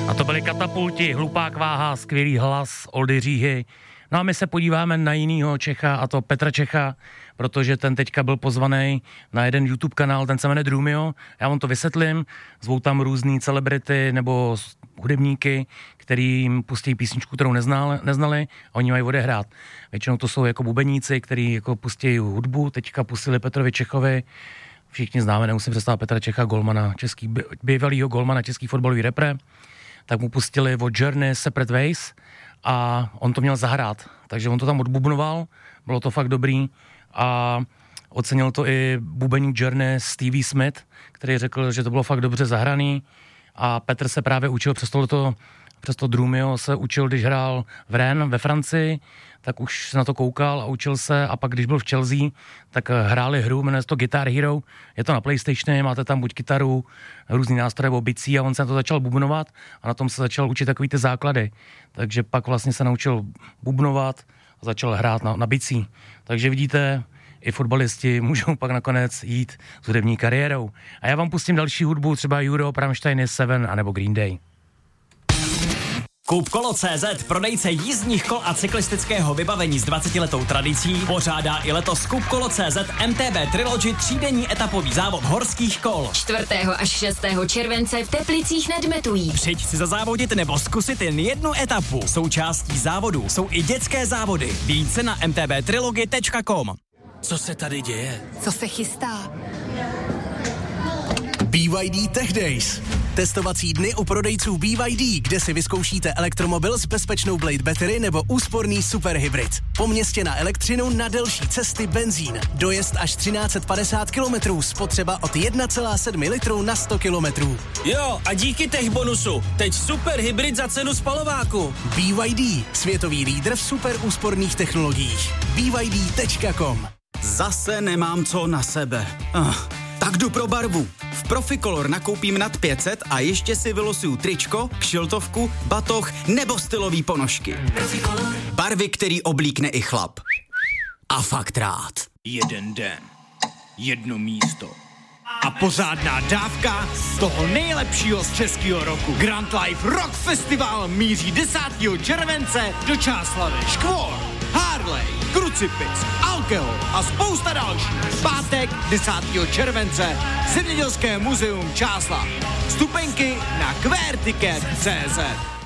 A to byly Katapulti, Hlupák váha, skvělý hlas, Oldy Říhy. No a my se podíváme na jinýho Čecha, a to Petra Čecha, protože ten teďka byl pozvaný na jeden YouTube kanál, ten se jmenuje Drumio. Já vám to vysvětlím, zvou tam různý celebrity nebo hudebníky, který jim pustí písničku, kterou neznali a oni mají odehrát. Většinou to jsou jako bubeníci, který jako pustí hudbu, teďka pustili Petrovi Čechovi. Všichni známe, nemusím představit Petra Čecha, bývalýho golmana český fotbalový repre. Tak mu pustili od Journey Separate Ways a on to měl zahrát. Takže on to tam odbubnoval, bylo to fakt dobrý a ocenil to i bubeník Journey Stevie Smith, který řekl, že to bylo fakt dobře zahraný a Petr se právě učil přes to Drumio se učil, když hrál v Rennes ve Francii, tak už se na to koukal a učil se a pak když byl v Chelsea, tak hráli hru, jmenuje se to Guitar Hero, je to na PlayStationu, máte tam buď kytaru, různý nástroje nebo bicí a on se na to začal bubnovat a na tom se začal učit takový ty základy, takže pak vlastně se naučil bubnovat a začal hrát na bicí, takže vidíte, i fotbalisti můžou pak nakonec jít s hudební kariérou. A já vám pustím další hudbu, třeba Europe, Rammstein, Seven anebo Green Day. Kupkolo.cz, prodejce jízdních kol a cyklistického vybavení s 20letou tradicí, pořádá i letos Kupkolo.cz MTB Trilogy třídenní etapový závod horských kol. 4. až 6. července v Teplicích nad Metují. Přijď si zazávodit nebo zkusit jen jednu etapu. Součástí závodu jsou i dětské závody. Více na mtbtrilogy.com. Co se tady děje? Co se chystá? BYD Tech Days. Testovací dny u prodejců BYD, kde si vyzkoušíte elektromobil s bezpečnou Blade Battery nebo úsporný superhybrid. Po městě na elektřinu, na delší cesty benzín. Dojezd až 1350 km, spotřeba od 1,7 litru na 100 km. Jo, a díky tech bonusu, teď superhybrid za cenu spalováku. BYD, světový lídr v super úsporných technologiích. BYD.com. Zase nemám co na sebe. Tak jdu pro barvu. V Proficolor nakoupím nad 500 a ještě si vylosuju tričko, kšiltovku, batoh nebo stylový ponožky. Proficolor. Barvy, který oblíkne i chlap. A fakt rád. Jeden den, jedno místo a pořádná dávka z toho nejlepšího z českého roku. Grand Life Rock Festival míří 10. července do Čáslavi. Škvor, Harley, Krucipix, Alkohol a spousta dalších. Pátek 10. července Zemědělské muzeum Čáslav. Vstupenky na querticket.cz.